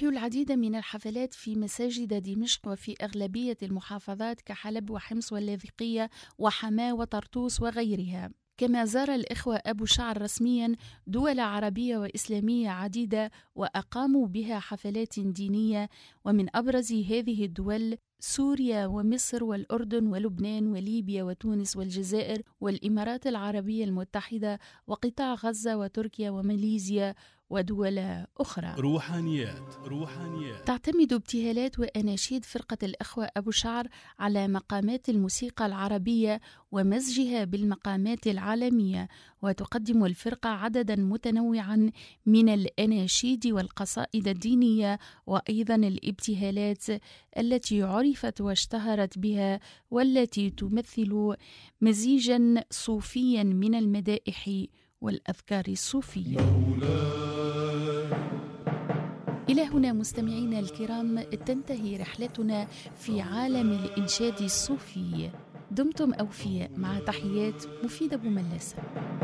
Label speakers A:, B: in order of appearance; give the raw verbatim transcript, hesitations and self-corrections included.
A: تحيو العديد من الحفلات في مساجد دمشق وفي أغلبية المحافظات كحلب وحمص واللاذقية وحماة وطرطوس وغيرها. كما زار الإخوة أبو شعر رسميا دول عربية وإسلامية عديدة وأقاموا بها حفلات دينية، ومن أبرز هذه الدول سوريا ومصر والأردن ولبنان وليبيا وتونس والجزائر والإمارات العربية المتحدة وقطاع غزة وتركيا وماليزيا ودول أخرى.
B: روحانيات روحانيات
A: تعتمد ابتهالات وأناشيد فرقة الأخوة أبو شعر على مقامات الموسيقى العربية ومزجها بالمقامات العالمية، وتقدم الفرقة عددا متنوعا من الأناشيد والقصائد الدينية وأيضا الابتهالات التي عرفت واشتهرت بها، والتي تمثل مزيجا صوفيا من المدائح والأذكار الصوفية. إلى هنا مستمعينا الكرام تنتهي رحلتنا في عالم الإنشاد الصوفي. دمتم أوفياء، مع تحيات مفيدة بوملاسة.